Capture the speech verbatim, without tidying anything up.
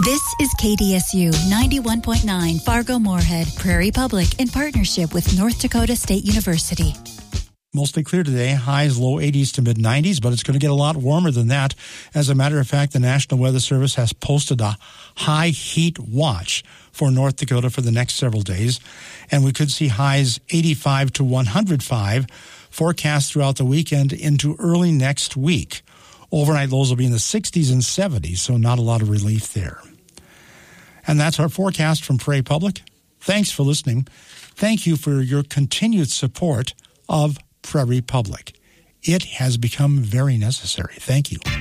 This is K D S U ninety-one point nine Fargo-Moorhead, Prairie Public, in partnership with North Dakota State University. Mostly clear today, highs low eighties to mid nineties, but it's going to get a lot warmer than that. As a matter of fact, the National Weather Service has posted a high heat watch for North Dakota for the next several days, and we could see highs eighty-five to one hundred five forecast throughout the weekend into early next week. Overnight lows will be in the sixties and seventies, so not a lot of relief there. And that's our forecast from Prairie Public. Thanks for listening. Thank you for your continued support of Prairie Public. It has become very necessary. Thank you.